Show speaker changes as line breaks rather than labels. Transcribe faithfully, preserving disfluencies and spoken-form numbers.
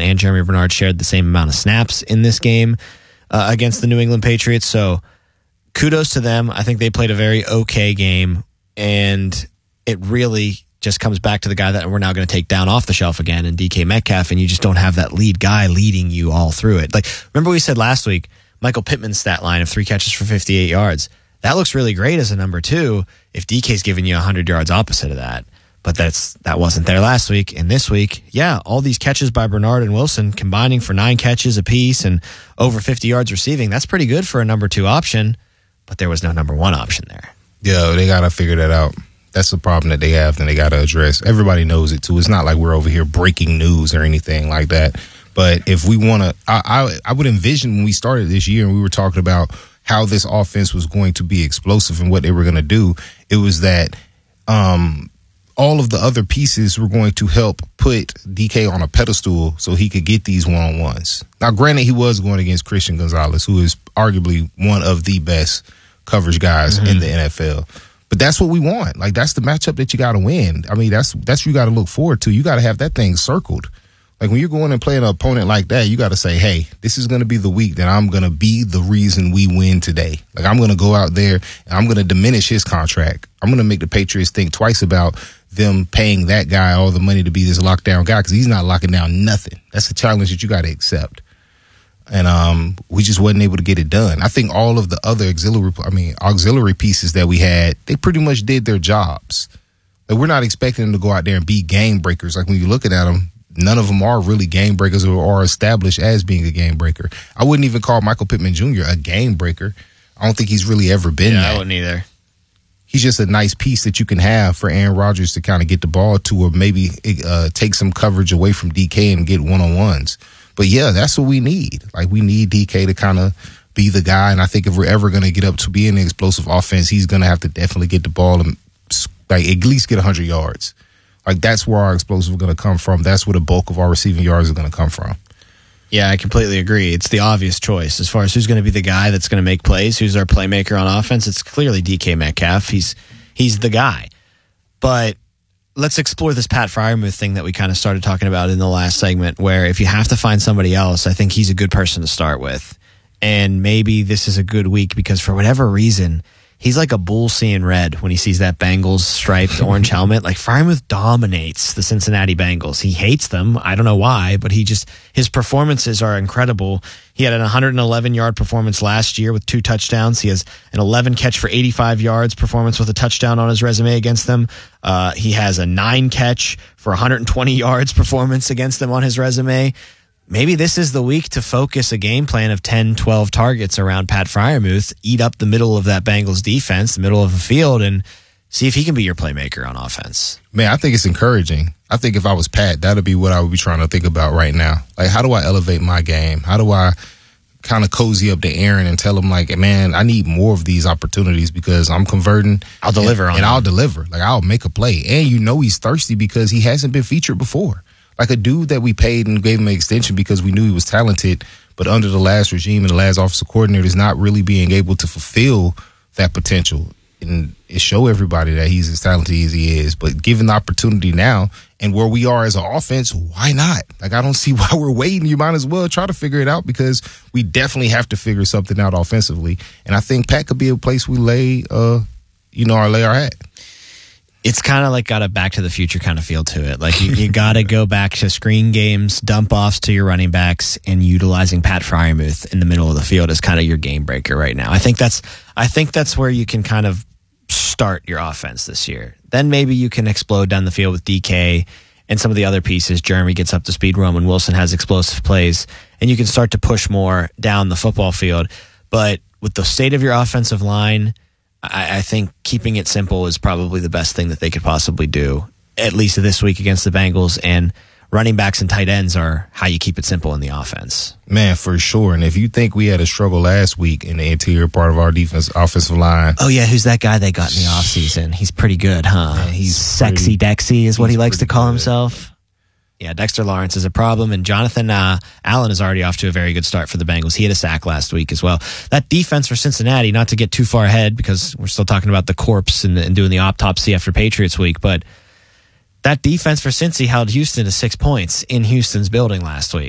Wilson and Jeremy Bernard shared the same amount of snaps in this game uh, against the New England Patriots. So kudos to them. I think they played a very okay game, and it really just comes back to the guy that we're now going to take down off the shelf again, and D K Metcalf, and you just don't have that lead guy leading you all through it. Like, remember we said last week, Michael Pittman's stat line of three catches for fifty-eight yards. That looks really great as a number two if D K's giving you one hundred yards opposite of that. But that's that wasn't there last week. And this week, yeah, all these catches by Bernard and Wilson combining for nine catches apiece and over fifty yards receiving. That's pretty good for a number two option, but there was no number one option there.
Yeah, they got to figure that out. That's the problem that they have, and they got to address. Everybody knows it, too. It's not like we're over here breaking news or anything like that. But if we want to, I, I, I would envision when we started this year and we were talking about how this offense was going to be explosive and what they were going to do, it was that um, all of the other pieces were going to help put D K on a pedestal so he could get these one-on-ones. Now, granted, he was going against Christian Gonzalez, who is arguably one of the best coverage guys mm-hmm. in the N F L. But that's what we want. Like, that's the matchup that you got to win. I mean, that's that's what you got to look forward to. You got to have that thing circled. Like, when you're going and playing an opponent like that, you got to say, hey, this is going to be the week that I'm going to be the reason we win today. Like, I'm going to go out there and I'm going to diminish his contract. I'm going to make the Patriots think twice about them paying that guy all the money to be this lockdown guy, because he's not locking down nothing. That's a challenge that you got to accept. And um, we just wasn't able to get it done. I think all of the other auxiliary, I mean, auxiliary pieces that we had, they pretty much did their jobs. Like, we're not expecting them to go out there and be game breakers. Like, when you're looking at them, none of them are really game breakers or are established as being a game breaker. I wouldn't even call Michael Pittman Junior a game breaker. I don't think he's really ever been
yeah,
that.
I wouldn't either.
He's just a nice piece that you can have for Aaron Rodgers to kind of get the ball to, or maybe uh, take some coverage away from D K and get one-on-ones. But, yeah, that's what we need. Like, we need D K to kind of be the guy, and I think if we're ever going to get up to being an explosive offense, he's going to have to definitely get the ball and, like, at least get one hundred yards. Like, that's where our explosive is going to come from. That's where the bulk of our receiving yards are going to come from.
Yeah, I completely agree. It's the obvious choice. As far as who's going to be the guy that's going to make plays, who's our playmaker on offense, it's clearly D K Metcalf. He's he's the guy. But let's explore this Pat Freiermuth thing that we kind of started talking about in the last segment, where if you have to find somebody else, I think he's a good person to start with. And maybe this is a good week because for whatever reason, he's like a bull seeing red when he sees that Bengals striped orange helmet. Like, Freiermuth dominates the Cincinnati Bengals. He hates them. I don't know why, but he just, his performances are incredible. He had an one hundred eleven yard performance last year with two touchdowns. He has an eleven catch for eighty-five yards performance with a touchdown on his resume against them. Uh, he has a nine catch for one hundred twenty yards performance against them on his resume. Maybe this is the week to focus a game plan of ten, twelve targets around Pat Freiermuth, eat up the middle of that Bengals defense, the middle of the field, and see if he can be your playmaker on offense.
Man, I think it's encouraging. I think if I was Pat, that would be what I would be trying to think about right now. Like, how do I elevate my game? How do I kind of cozy up to Aaron and tell him, like, man, I need more of these opportunities because I'm converting.
I'll deliver
and,
on
And
him.
I'll deliver. Like, I'll make a play. And you know he's thirsty because he hasn't been featured before. Like a dude that we paid and gave him an extension because we knew he was talented, but under the last regime and the last offensive coordinator is not really being able to fulfill that potential and show everybody that he's as talented as he is. But given the opportunity now and where we are as an offense, why not? Like, I don't see why we're waiting. You might as well try to figure it out because we definitely have to figure something out offensively. And I think Pat could be a place we lay, uh, you know, our lay our hat.
It's kind of like got a Back to the Future kind of feel to it. Like, you, you got to go back to screen games, dump offs to your running backs, and utilizing Pat Freiermuth in the middle of the field as kind of your game breaker right now. I think that's I think that's where you can kind of start your offense this year. Then maybe you can explode down the field with D K and some of the other pieces. Jeremy gets up to speed, Roman Wilson has explosive plays, and you can start to push more down the football field. But with the state of your offensive line, I, I think keeping it simple is probably the best thing that they could possibly do, at least this week against the Bengals. And running backs and tight ends are how you keep it simple in the offense.
Man, for sure. And if you think we had a struggle last week in the interior part of our defense, offensive line.
Oh, yeah, who's that guy they got in the offseason? He's pretty good, huh?
Man,
he's Sexy
pretty,
Dexy is what he likes to call
good.
himself. Yeah, Dexter Lawrence is a problem, and Jonathan uh, Allen is already off to a very good start for the Bengals. He had a sack last week as well. That defense for Cincinnati, not to get too far ahead because we're still talking about the corpse and, and doing the autopsy after Patriots week, but that defense for Cincy held Houston to six points in Houston's building last week.